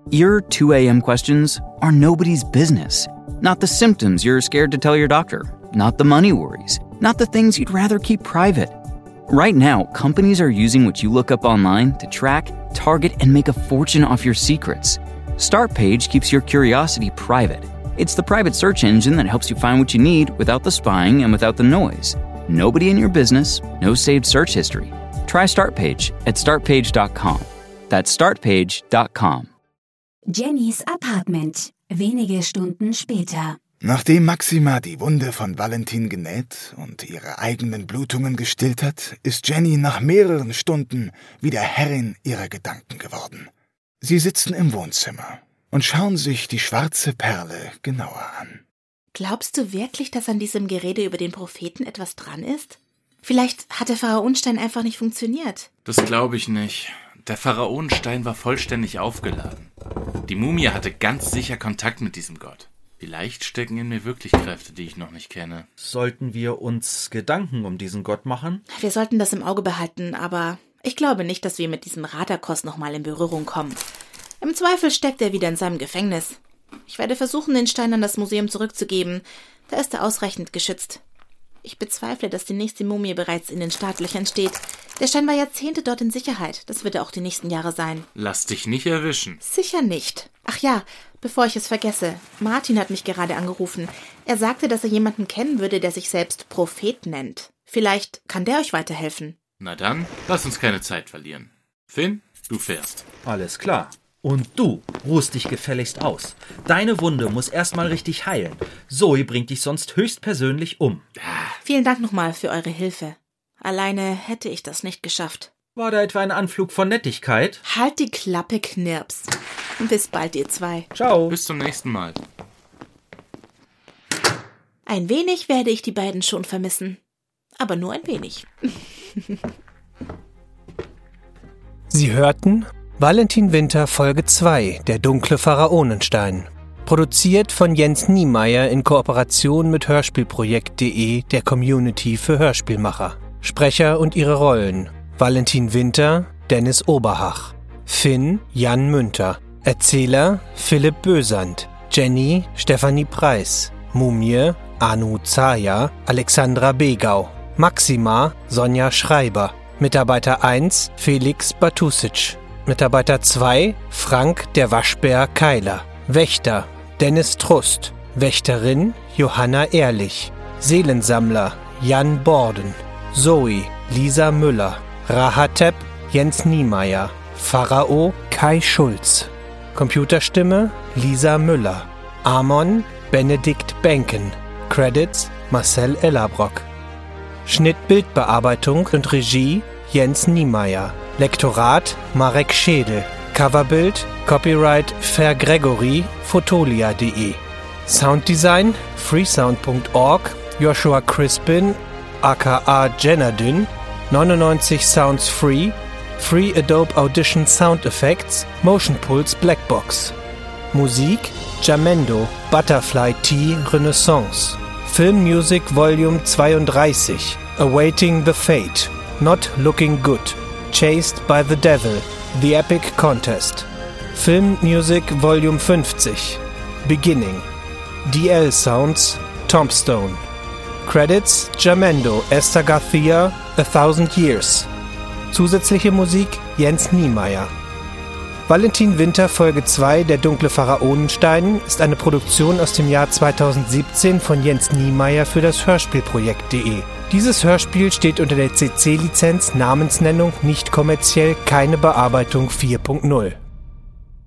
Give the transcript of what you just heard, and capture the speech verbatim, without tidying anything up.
Your two a.m. questions are nobody's business. Not the symptoms you're scared to tell your doctor. Not the money worries. Not the things you'd rather keep private. Right now, companies are using what you look up online to track, target, and make a fortune off your secrets. Startpage keeps your curiosity private. It's the private search engine that helps you find what you need without the spying and without the noise. Nobody in your business, no saved search history. Try Startpage at start page dot com. That's start page dot com. Jennys Apartment. Wenige Stunden später. Nachdem Maxima die Wunde von Valentin genäht und ihre eigenen Blutungen gestillt hat, ist Jenny nach mehreren Stunden wieder Herrin ihrer Gedanken geworden. Sie sitzen im Wohnzimmer und schauen sich die schwarze Perle genauer an. Glaubst du wirklich, dass an diesem Gerede über den Propheten etwas dran ist? Vielleicht hat der Pharaonenstein einfach nicht funktioniert. Das glaube ich nicht. Der Pharaonenstein war vollständig aufgeladen. Die Mumie hatte ganz sicher Kontakt mit diesem Gott. Vielleicht stecken in mir wirklich Kräfte, die ich noch nicht kenne. Sollten wir uns Gedanken um diesen Gott machen? Wir sollten das im Auge behalten, aber ich glaube nicht, dass wir mit diesem Radakos nochmal in Berührung kommen. Im Zweifel steckt er wieder in seinem Gefängnis. Ich werde versuchen, den Stein an das Museum zurückzugeben. Da ist er ausreichend geschützt. Ich bezweifle, dass die nächste Mumie bereits in den Startlöchern steht. Der Stein war Jahrzehnte dort in Sicherheit. Das wird er auch die nächsten Jahre sein. Lass dich nicht erwischen. Sicher nicht. Ach ja, bevor ich es vergesse. Martin hat mich gerade angerufen. Er sagte, dass er jemanden kennen würde, der sich selbst Prophet nennt. Vielleicht kann der euch weiterhelfen. Na dann, lass uns keine Zeit verlieren. Finn, du fährst. Alles klar. Und du ruhst dich gefälligst aus. Deine Wunde muss erstmal richtig heilen. Zoe bringt dich sonst höchstpersönlich um. Vielen Dank nochmal für eure Hilfe. Alleine hätte ich das nicht geschafft. War da etwa ein Anflug von Nettigkeit? Halt die Klappe, Knirps. Bis bald, ihr zwei. Ciao. Bis zum nächsten Mal. Ein wenig werde ich die beiden schon vermissen. Aber nur ein wenig. Sie hörten Valentin Winter Folge zwei, Der dunkle Pharaonenstein. Produziert von Jens Niemeyer in Kooperation mit hörspielprojekt punkt de, der Community für Hörspielmacher. Sprecher und ihre Rollen: Valentin Winter, Dennis Oberhach. Finn, Jan Münter. Erzähler, Philipp Bösand. Jenny, Stefanie Preis. Mumie, Anu Zaya, Alexandra Begau. Maxima, Sonja Schreiber. Mitarbeiter eins, Felix Batusic. Mitarbeiter zwei, Frank der Waschbär Keiler. Wächter, Dennis Trust. Wächterin, Johanna Ehrlich. Seelensammler, Jan Borden. Zoe, Lisa Müller. Rahatep, Jens Niemeyer. Pharao, Kai Schulz. Computerstimme, Lisa Müller. Amon, Benedikt Benken. Credits, Marcel Ellerbrock. Schnitt, Bildbearbeitung und Regie, Jens Niemeyer. Lektorat, Marek Schädel. Coverbild, Copyright Fair Gregory, fotolia punkt de. Sounddesign, freesound punkt org, Joshua Crispin, aka Jenadyn, neunundneunzig Sounds Free, Free Adobe Audition Sound Effects, Motion Pulse Blackbox. Musik, Jamendo, Butterfly Tea Renaissance. Film Music Volume zweiunddreißig, Awaiting the Fate, Not Looking Good, Chased by the Devil, The Epic Contest. Film Music Volume fünfzig, Beginning. D L Sounds, Tombstone. Credits, Jamendo, Esther Garcia, A Thousand Years. Zusätzliche Musik, Jens Niemeyer. Valentin Winter Folge zwei, Der dunkle Pharaonenstein, ist eine Produktion aus dem Jahr zweitausendsiebzehn von Jens Niemeyer für das hörspielprojekt punkt de. Dieses Hörspiel steht unter der C C-Lizenz Namensnennung nicht kommerziell, keine Bearbeitung vier punkt null.